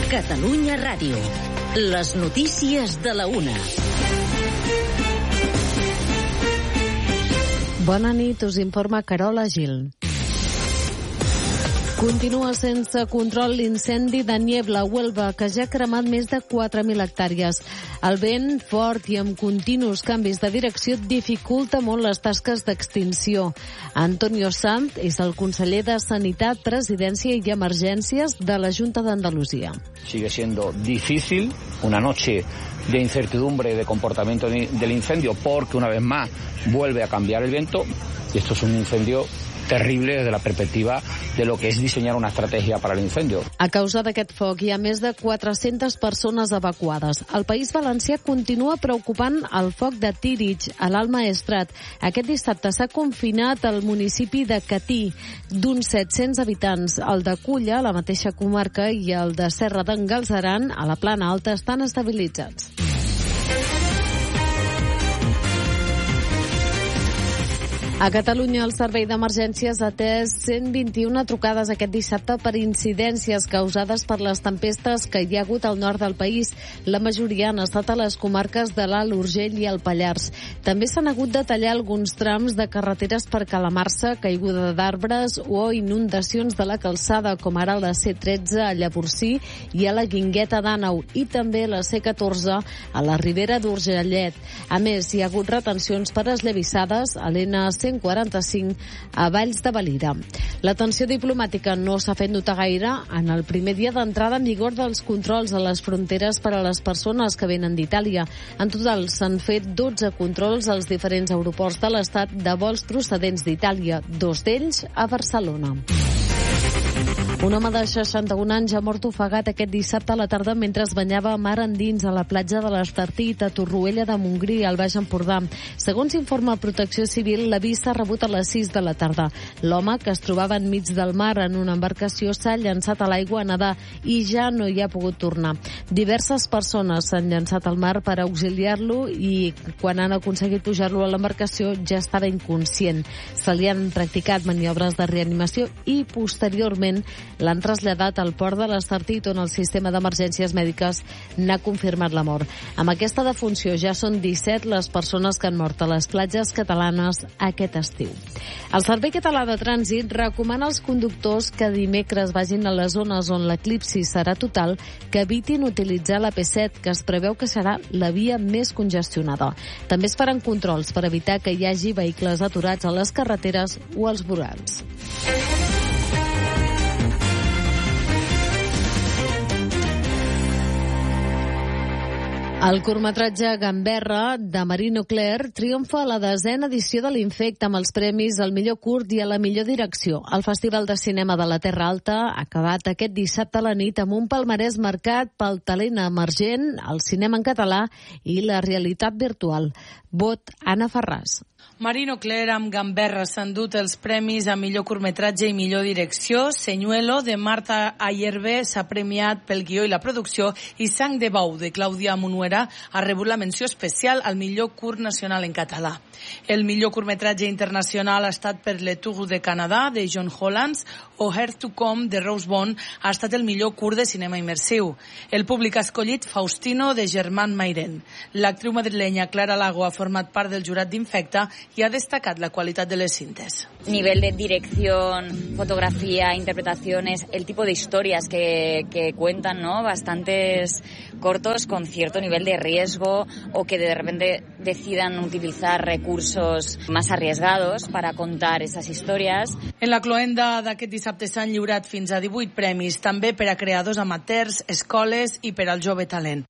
Catalunya Ràdio. Les notícies de la una. Bona nit, us informa Carola Gil. Continua sense control l'incendi de Niebla a Huelva, que ja ha cremat més de 4.000 hectàrees. El vent fort i amb continus canvis de direcció dificulta molt les tasques d'extinció. Antonio Sanz és el conseller de Sanitat, Presidència i Emergències de la Junta d'Andalusia. Sigue siendo difícil, una noche de incertidumbre de comportamiento del incendio, porque una vez más vuelve a cambiar el viento, y esto es un incendio terrible desde la perspectiva de lo que es diseñar una estrategia para el incendio. A causa d'aquest foc hi ha més de 400 persones evacuades. El País Valencià continua preocupant el foc de Tírig, a l'Alt Maestrat. Aquest dissabte s'ha confinat el municipi de Catí, d'uns 700 habitants. El de Culla, a la mateixa comarca, i el de Serra d'en Galceran, a la Plana Alta, estan estabilitzats. A Catalunya, el Servei d'Emergències ha atès 121 trucades aquest dissabte per incidències causades per les tempestes que hi ha hagut al nord del país. La majoria han estat a les comarques de l'Alt Urgell i el Pallars. També s'han hagut de tallar alguns trams de carreteres per calamarsa, caiguda d'arbres o inundacions de la calçada, com ara la C13 a Llavorsí i a la Guingueta d'Àneu, i també la C14 a la Ribera d'Urgellet. A més, hi ha hagut retencions per esllavissades a l'N145 a Valls de Valira. La tensió diplomàtica no s'ha fet notar gaire en el primer dia d'entrada en vigor dels controls a les fronteres per a les persones que venen d'Itàlia. En total s'han fet 12 controls als diferents aeroports de l'Estat de vols procedents d'Itàlia, 2 d'ells a Barcelona. Un home de 61 anys ha mort ofegat aquest dissabte a la tarda mentre es banyava mar endins a la platja de l'Estartit a Torroella de Montgrí, al Baix Empordà. Segons informa Protecció Civil, l'avís s'ha rebut a les 6 de la tarda. L'home, que es trobava enmig del mar en una embarcació, s'ha llançat a l'aigua a nedar i ja no hi ha pogut tornar. Diverses persones s'han llançat al mar per auxiliar-lo i quan han aconseguit pujar-lo a l'embarcació ja estava inconscient. Se li han practicat maniobres de reanimació i posteriorment l'han traslladat al port de l'Estartit, on el sistema d'emergències mèdiques n'ha confirmat la mort. Amb aquesta defunció ja són 17 les persones que han mort a les platges catalanes aquest estiu. El Servei Català de Trànsit recomana als conductors que dimecres vagin a les zones on l'eclipsi serà total que evitin utilitzar la P7, que es preveu que serà la via més congestionada. També es faran controls per evitar que hi hagi vehicles aturats a les carreteres o als vorals. El curtmetratge Gamberra, de Marino Cler, triomfa a la 10ª edició de l'Infect amb els premis al millor curt i a la millor direcció. El Festival de Cinema de la Terra Alta ha acabat aquest dissabte a la nit amb un palmarès marcat pel talent emergent, el cinema en català i la realitat virtual. Vot Anna Ferràs. Marino Cler amb Gamberra s'ha endut els premis a millor curtmetratge i millor direcció. Señuelo, de Marta Ayerbe, s'ha premiat pel guió i la producció, i Sang de Bou, de Clàudia Munuera, ha rebut la menció especial al millor curt nacional en català. El millor curtmetratge internacional ha estat per Le Tour de Canadà, de John Hollands, o Here to Come, de Rose Bond, ha estat el millor curt de cinema immersiu. El públic ha escollit Faustino, de Germán Mayren. L'actriu madrilenya Clara Lago ha format part del jurat d'Infecta y ha destacat la qualitat de les cintes. Nivel de dirección, fotografía, interpretaciones, el tipo de historias que cuentan, ¿no? Bastantes cortos con cierto nivel de riesgo o que de repente decidan utilizar recursos más arriesgados para contar esas historias. En la cloenda d'aquest dissabte s'han lliurat fins a 18 premis, també per a creadors amateurs, escoles i per al jove talent.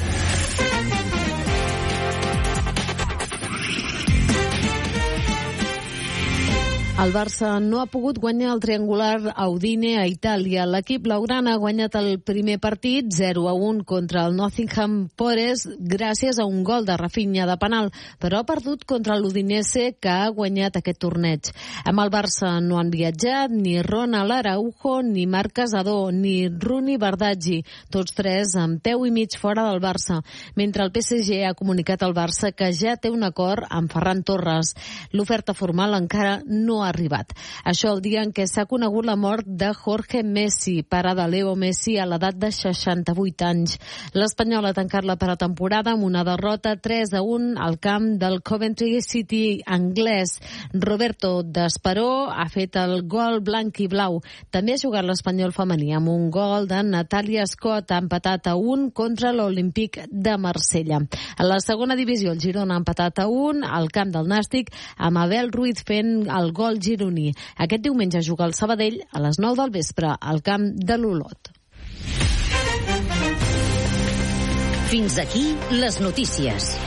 El Barça no ha pogut guanyar el triangular a Udine, a Itàlia. L'equip blaugrana ha guanyat el primer partit 0-1 contra el Nottingham Forest gràcies a un gol de Rafinha de penal, però ha perdut contra l'Udinese, que ha guanyat aquest torneig. Amb el Barça no han viatjat ni Ronald Araujo, ni Marc Casador, ni Runi Bardaggi, tots tres amb peu i mig fora del Barça, mentre el PSG ha comunicat al Barça que ja té un acord amb Ferran Torres. L'oferta formal encara no ha ha arribat. Això el dia en què s'ha conegut la mort de Jorge Messi, pare de Leo Messi, a l'edat de 68 anys. L'Espanyol ha tancat la pretemporada amb una derrota 3-1 al camp del Coventry City anglès. Roberto D'Esperó ha fet el gol blanc i blau. També ha jugat l'Espanyol femení amb un gol de Natàlia Scott, ha empatat a 1 contra l'Olímpic de Marsella. A la segona divisió, el Girona ha empatat a 1 al camp del Nàstic, amb Abel Ruiz fent el gol gironí. Aquest diumenge juga el Sabadell a les 9 del vespre al camp de l'Olot. Fins aquí les notícies.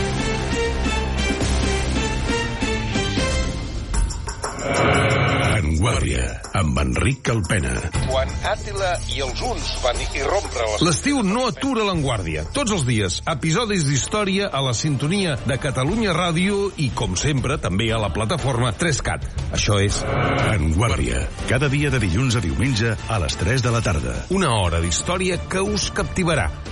Vanguardia, amb Enric Calpena. Quan Àtila i els huns van irrompre l'estiu no atura l'Enguàrdia. Tots els dies, episodis d'història a la sintonia de Catalunya Ràdio i, com sempre, també a la plataforma 3CAT. Això és Vanguardia. Cada dia de dilluns a diumenge a les 3 de la tarda. Una hora d'història que us captivarà.